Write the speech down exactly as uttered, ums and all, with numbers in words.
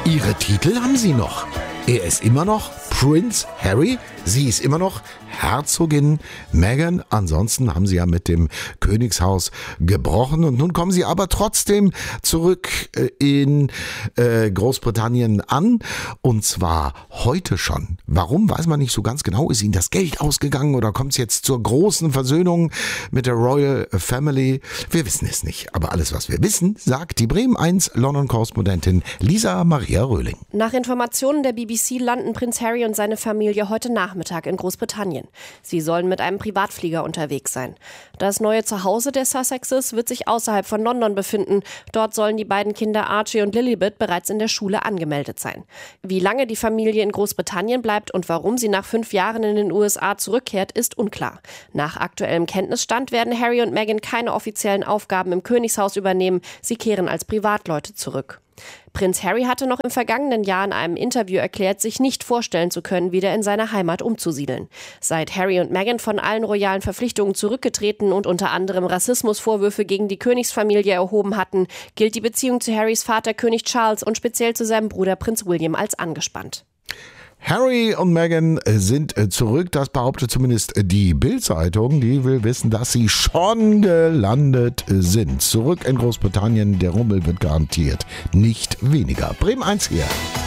Ihre Titel haben Sie noch. Er ist immer noch Prince Harry. Sie ist immer noch Herzogin Meghan. Ansonsten haben sie ja mit dem Königshaus gebrochen. Und nun kommen sie aber trotzdem zurück in äh, Großbritannien an. Und zwar heute schon. Warum, weiß man nicht so ganz genau. Ist ihnen das Geld ausgegangen oder kommt es jetzt zur großen Versöhnung mit der Royal Family? Wir wissen es nicht. Aber alles, was wir wissen, sagt die Bremen eins London-Korrespondentin Lisa Maria Röhling. Nach Informationen der B B C landen Prinz Harry und seine Familie heute Nachmittag in Großbritannien. Sie sollen mit einem Privatflieger unterwegs sein. Das neue Zuhause der Sussexes wird sich außerhalb von London befinden. Dort sollen die beiden Kinder Archie und Lilibet bereits in der Schule angemeldet sein. Wie lange die Familie in Großbritannien bleibt und warum sie nach fünf Jahren in den U S A zurückkehrt, ist unklar. Nach aktuellem Kenntnisstand werden Harry und Meghan keine offiziellen Aufgaben im Königshaus übernehmen. Sie kehren als Privatleute zurück. Prinz Harry hatte noch im vergangenen Jahr in einem Interview erklärt, sich nicht vorstellen zu können, wieder in seine Heimat umzusiedeln. Seit Harry und Meghan von allen royalen Verpflichtungen zurückgetreten und unter anderem Rassismusvorwürfe gegen die Königsfamilie erhoben hatten, gilt die Beziehung zu Harrys Vater König Charles und speziell zu seinem Bruder Prinz William als angespannt. Harry und Meghan sind zurück, das behauptet zumindest die Bild-Zeitung. Die will wissen, dass sie schon gelandet sind. Zurück in Großbritannien, der Rummel wird garantiert nicht weniger. Bremen eins hier.